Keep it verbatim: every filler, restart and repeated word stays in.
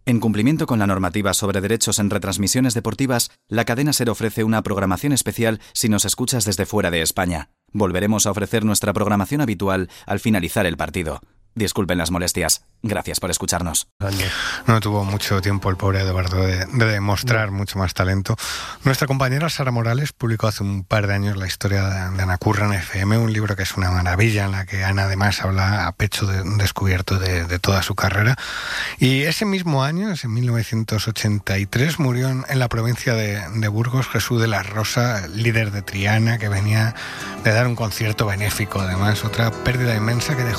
En cumplimiento con la normativa sobre derechos en retransmisiones deportivas, la cadena SER ofrece una programación especial si nos escuchas desde fuera de España. Volveremos a ofrecer nuestra programación habitual al finalizar el partido. Disculpen las molestias. Gracias por escucharnos. No tuvo mucho tiempo el pobre Eduardo de, de demostrar no. mucho más talento. Nuestra compañera Sara Morales publicó hace un par de años la historia de, de Ana Curra en F M, un libro que es una maravilla, en la que Ana además habla a pecho de, descubierto de, de toda su carrera. Y ese mismo año, en mil novecientos ochenta y tres, murió en, en la provincia de, de Burgos Jesús de la Rosa, líder de Triana, que venía de dar un concierto benéfico, además, otra pérdida inmensa que dejó